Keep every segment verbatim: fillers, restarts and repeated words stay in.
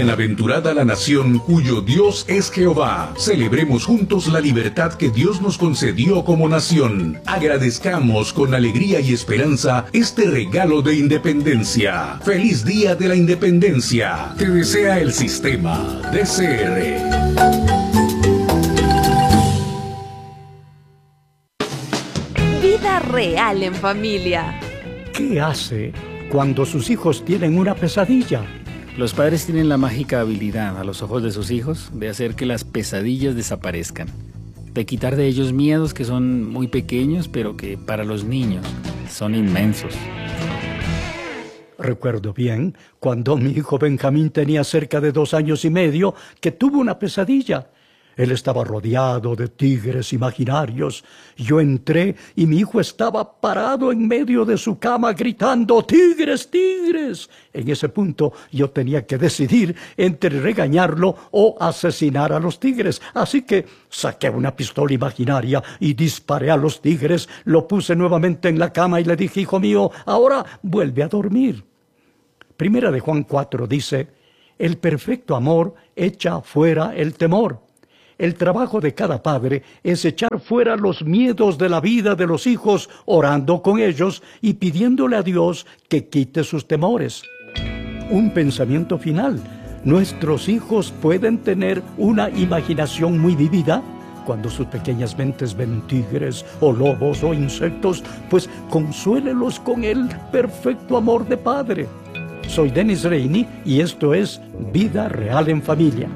Bienaventurada la nación cuyo Dios es Jehová. Celebremos juntos la libertad que Dios nos concedió como nación. Agradezcamos con alegría y esperanza este regalo de independencia. ¡Feliz Día de la Independencia! Te desea el sistema D C R. Vida real en familia. ¿Qué hace cuando sus hijos tienen una pesadilla? Los padres tienen la mágica habilidad, a los ojos de sus hijos, de hacer que las pesadillas desaparezcan, de quitar de ellos miedos que son muy pequeños, pero que para los niños son inmensos. Recuerdo bien cuando mi hijo Benjamín tenía cerca de dos años y medio que tuvo una pesadilla. Él estaba rodeado de tigres imaginarios. Yo entré y mi hijo estaba parado en medio de su cama gritando ¡Tigres, tigres! En ese punto yo tenía que decidir entre regañarlo o asesinar a los tigres. Así que saqué una pistola imaginaria y disparé a los tigres. Lo puse nuevamente en la cama y le dije, hijo mío, ahora vuelve a dormir. Primera de Juan cuatro dice, el perfecto amor echa fuera el temor. El trabajo de cada padre es echar fuera los miedos de la vida de los hijos, orando con ellos y pidiéndole a Dios que quite sus temores. Un pensamiento final. ¿Nuestros hijos pueden tener una imaginación muy vívida? Cuando sus pequeñas mentes ven tigres o lobos o insectos, pues consuélelos con el perfecto amor de padre. Soy Dennis Reini y esto es Vida Real en Familia.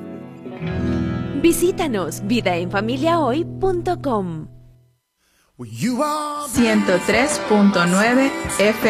Visítanos vida en familia hoy punto com. ciento tres punto nueve F